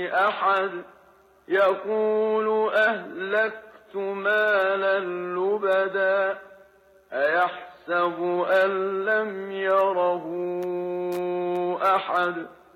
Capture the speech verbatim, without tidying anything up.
أحد يقول أهلكت مالا لبدا أيحسب أن لم يره أحد